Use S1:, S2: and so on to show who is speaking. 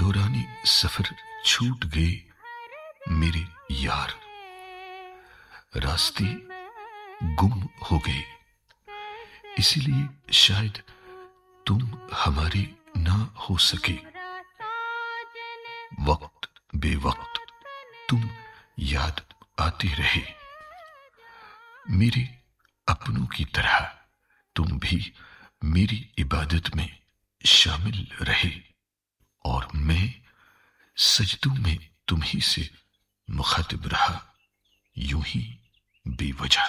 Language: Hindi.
S1: दौरानी सफर छूट गए मेरे यार, रास्ते गुम हो गए, इसीलिए शायद तुम हमारे ना हो सके। वक्त बेवक्त तुम याद आते रहे, मेरे अपनों की तरह तुम भी मेरी इबादत में शामिल रहे, और मैं सजदों में तुम्ही से मुखातिब रहा, यूं ही बेवजह।